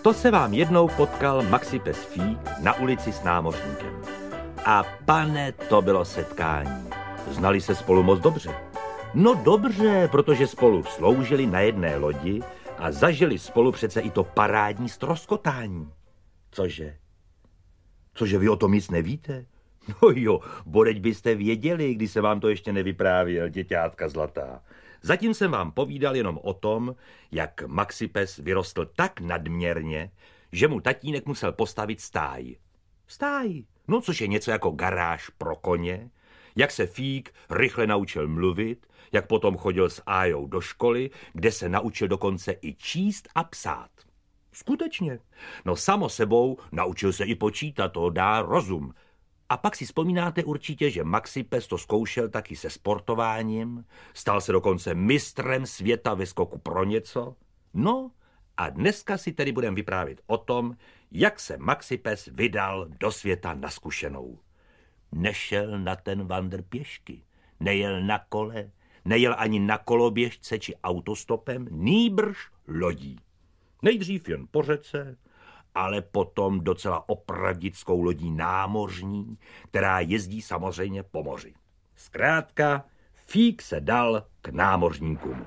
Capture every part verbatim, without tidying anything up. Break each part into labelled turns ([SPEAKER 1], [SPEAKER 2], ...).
[SPEAKER 1] To se vám jednou potkal Maxipes Fík na ulici s námořníkem. A pane, to bylo setkání. Znali se spolu moc dobře. No dobře, protože spolu sloužili na jedné lodi a zažili spolu přece i to parádní ztroskotání. Cože? Cože vy o tom nic nevíte? No jo, bodeď byste věděli, když se vám to ještě nevyprávěl, děťátka zlatá. Zatím jsem vám povídal jenom o tom, jak Maxipes vyrostl tak nadměrně, že mu tatínek musel postavit stáj. Stáj, no což je něco jako garáž pro koně, jak se Fík rychle naučil mluvit, jak potom chodil s Ájou do školy, kde se naučil dokonce i číst a psát. Skutečně. No samo sebou naučil se i počítat, to dá rozum. A pak si vzpomínáte určitě, že Maxipes to zkoušel taky se sportováním, stal se dokonce mistrem světa ve skoku pro něco. No a dneska si tedy budeme vyprávět o tom, jak se Maxipes vydal do světa na zkušenou. Nešel na ten vandr pěšky, nejel na kole, nejel ani na koloběžce či autostopem, nýbrž lodí. Nejdřív jen po řece, ale potom docela opravdickou lodí námořní, která jezdí samozřejmě po moři. Zkrátka, Fík se dal k námořníkům.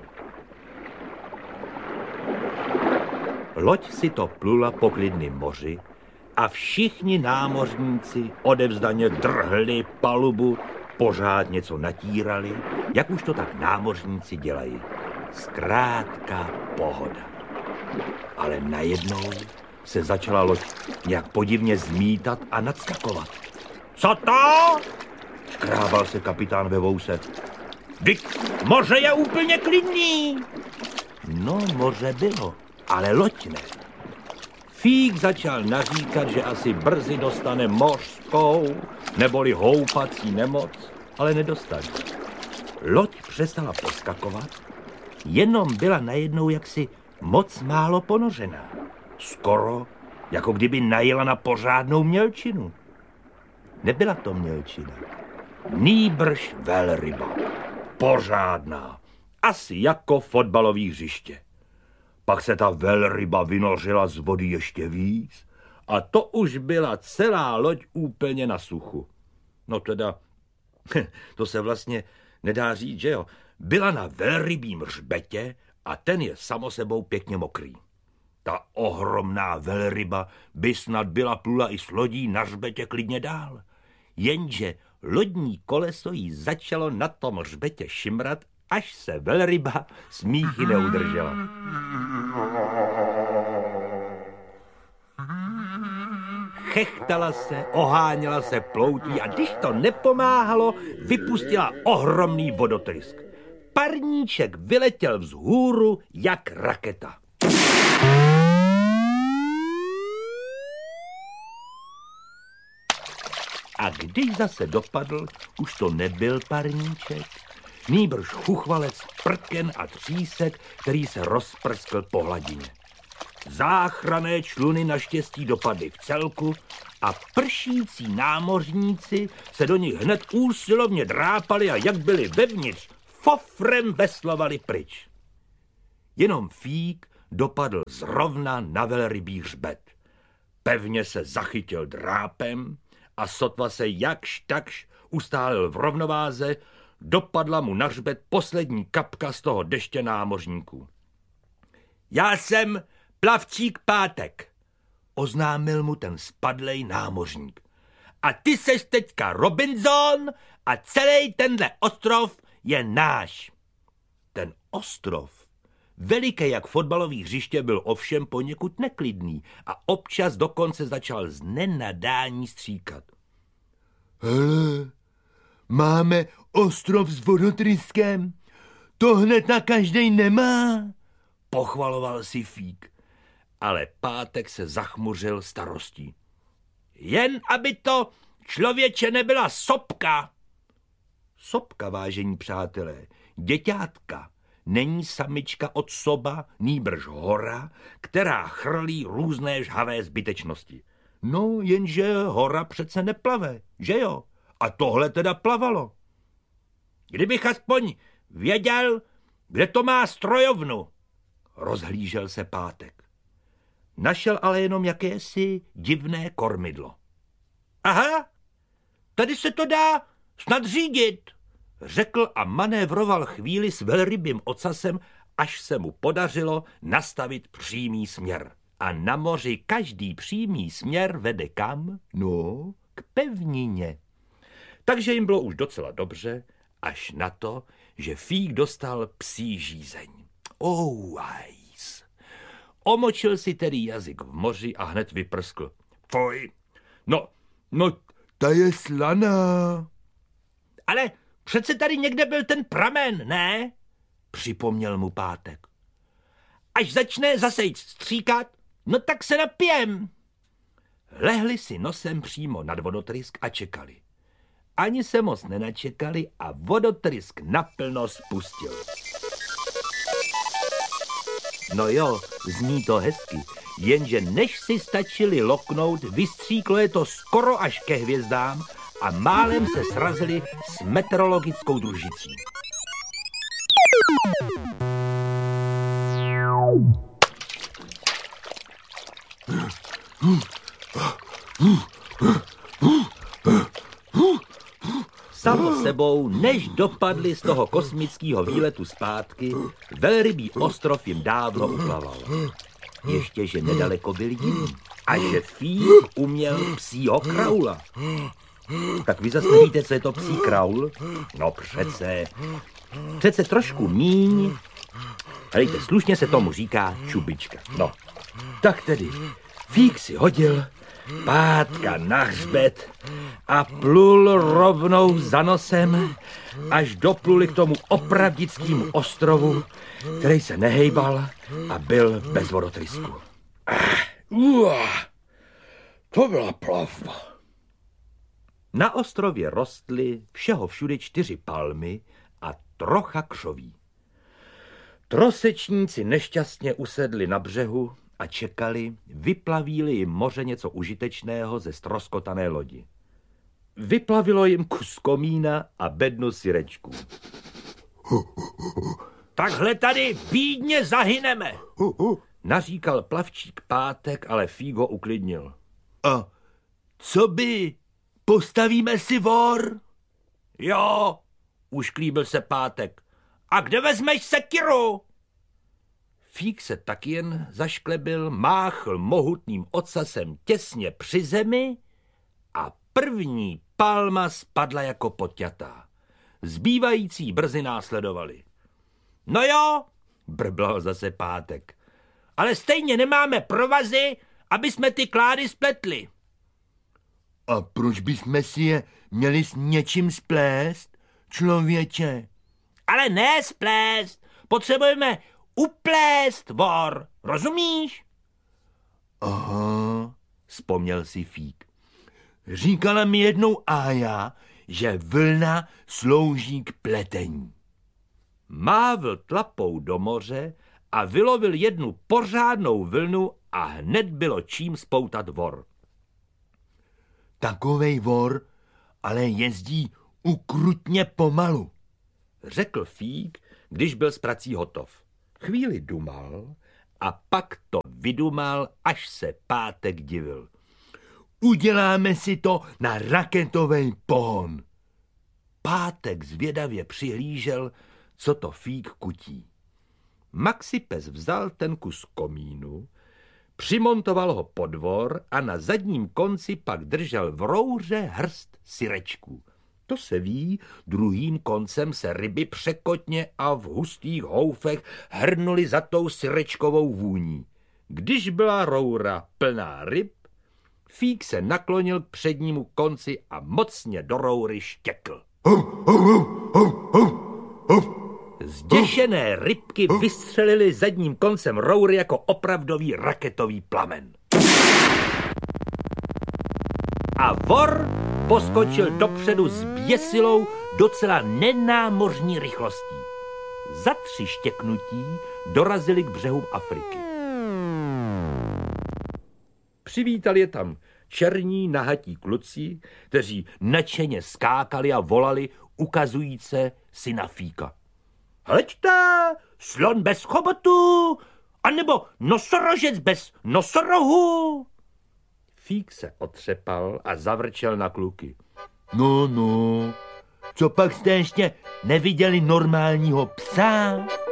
[SPEAKER 1] Loď si to plula po klidném moři a všichni námořníci odevzdaně drhli palubu, pořád něco natírali, jak už to tak námořníci dělají. Zkrátka pohoda. Ale najednou se začala loď nějak podivně zmítat a nadskakovat. Co to? Škrábal se kapitán ve vouse. Vždyť moře je úplně klidný. No, moře bylo, ale loď ne. Fík začal naříkat, že asi brzy dostane mořskou neboli houpací nemoc, ale nedostali. Loď přestala poskakovat, jenom byla najednou jaksi moc málo ponořená. Skoro, jako kdyby najela na pořádnou mělčinu. Nebyla to mělčina, nýbrž velryba. Pořádná, asi jako fotbalový hřiště. Pak se ta velryba vynořila z vody ještě víc a to už byla celá loď úplně na suchu. No teda, to se vlastně nedá říct, že jo. Byla na velrybím hřbetě a ten je samo sebou pěkně mokrý. Ta ohromná velryba by snad byla plula i s lodí na hřbetě klidně dál. Jenže lodní koleso jí začalo na tom hřbetě šimrat, až se velryba smíchy neudržela. Chechtala se, oháněla se ploutí a když to nepomáhalo, vypustila ohromný vodotrysk. Parníček vyletěl vzhůru jak raketa. A když zase dopadl, už to nebyl parníček, nýbrž chuchvalec, prken a třísek, který se rozprskl po hladině. Záchranné čluny naštěstí dopadly v celku a pršící námořníci se do nich hned úsilovně drápali a jak byli vevnitř, fofrem veslovali pryč. Jenom Fík dopadl zrovna na velrybí hřbet. Pevně se zachytil drápem a sotva se jakž takž ustálil v rovnováze, dopadla mu na hřbet poslední kapka z toho deště námořníků. Já jsem plavčík Pátek, oznámil mu ten spadlej námořník. A ty seš teďka Robinson a celý tenhle ostrov je náš. Ten ostrov, veliký jak fotbalový hřiště, byl ovšem poněkud neklidný a občas dokonce začal z nenadání stříkat. Hele, máme ostrov s vodotryskem, to hned na každej nemá, pochvaloval si Fík. Ale Pátek se zachmuřil starostí. Jen aby to, člověče, nebyla sopka. Sopka, vážení přátelé, děťátka, není samička od soba, nýbrž hora, která chrlí různé žhavé zbytečnosti. No, jenže hora přece neplave, že jo? A tohle teda plavalo. Kdybych aspoň věděl, kde to má strojovnu, rozhlížel se Pátek. Našel ale jenom jakési divné kormidlo. Aha, tady se to dá snad řídit, řekl a manévroval chvíli s velrybým ocasem, až se mu podařilo nastavit přímý směr. A na moři každý přímý směr vede kam? No, k pevnině. Takže jim bylo už docela dobře, až na to, že Fík dostal psí žízeň. Oh, ice. Omočil si tedy jazyk v moři a hned vyprskl. Fuj, no, no, ta je slaná. Ale přece tady někde byl ten pramen, ne? Připomněl mu Pátek. Až začne zase jít stříkat, no tak se napijem. Lehli si nosem přímo nad vodotrysk a čekali. Ani se moc nenačekali a vodotrysk naplno spustil. No jo, zní to hezky, jenže než si stačili loknout, vystříklo je to skoro až ke hvězdám a málem se srazili s meteorologickou družicí. Samo sebou, než dopadli z toho kosmického výletu zpátky, velrybý ostrov jim dávno uplaval. Ještě, že nedaleko byl jiný a že Fík uměl psího kraula. Tak vy zase nevíte, co je to psí kraul? No přece, přece trošku míň. Hejte, slušně se tomu říká čubička. No, tak tedy, Fík si hodil Pátka na hřbet a plul rovnou za nosem, až dopluli k tomu opravdickému ostrovu, který se nehejbal a byl bez vodotrysku. Uh, to byla plavba. Na ostrově rostly všeho všude čtyři palmy a trocha křoví. Trosečníci nešťastně usedli na břehu a čekali, vyplaví-li jim moře něco užitečného ze ztroskotané lodi. Vyplavilo jim kus komína a bednu syrečků. Takhle tady bídně zahyneme, naříkal plavčík Pátek, ale Fík ho uklidnil. A co by? Postavíme si vor? Jo, ušklíbil se Pátek. A kde vezmeš sekiru? Fík se taky jen zašklebil, máchl mohutným ocasem těsně při zemi a první palma spadla jako poťatá. Zbývající brzy následovali. No jo, brblal zase Pátek, ale stejně nemáme provazy, aby jsme ty klády spletli. A proč bychom si je měli s něčím splést, člověče? Ale ne splést, potřebujeme uplést vor, rozumíš? Aha, vzpomněl si Fík. Říkala mi jednou Ája, že vlna slouží k pletení. Mávl tlapou do moře a vylovil jednu pořádnou vlnu a hned bylo čím spoutat vor. Takovej vor ale jezdí ukrutně pomalu, řekl Fík, když byl s prací hotov. Chvíli dumal a pak to vydumal, až se Pátek divil. Uděláme si to na raketový pohon. Pátek zvědavě přihlížel, co to Fík kutí. Maxipes vzal ten kus komínu, přimontoval ho pod vor a na zadním konci pak držel v rouře hrst syrečků. To se ví, druhým koncem se ryby překotně a v hustých houfech hrnuli za tou syrečkovou vůní. Když byla roura plná ryb, Fík se naklonil k přednímu konci a mocně do roury štěkl. Zděšené rybky vystřelily zadním koncem roury jako opravdový raketový plamen. A vor poskočil dopředu s běsilou docela nenámořní rychlostí. Za tři štěknutí dorazili k břehům Afriky. Přivítali je tam černí nahatí kluci, kteří nadšeně skákali a volali, ukazujíce syna Fíka. Hleďte, slon bez chobotu anebo nosorožec bez nosorohu. Fík se otřepal a zavrčel na kluky. No, no, co pak jste ještě neviděli normálního psa?